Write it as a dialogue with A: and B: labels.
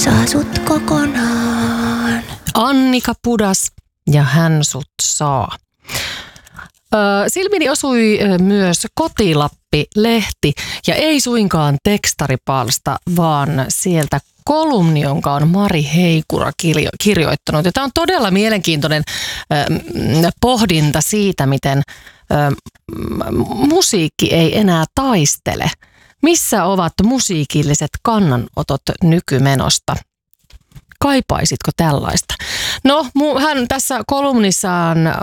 A: saa sut kokonaan.
B: Annika Pudas ja Hän sut saa. Silmiini osui myös Kotilappi-lehti ja ei suinkaan tekstaripalsta, vaan sieltä kolumni, jonka on Mari Heikura kirjoittanut. Ja tämä on todella mielenkiintoinen pohdinta siitä, miten musiikki ei enää taistele. Missä ovat musiikilliset kannanotot nykymenosta? Kaipaisitko tällaista? No, hän tässä kolumnissaan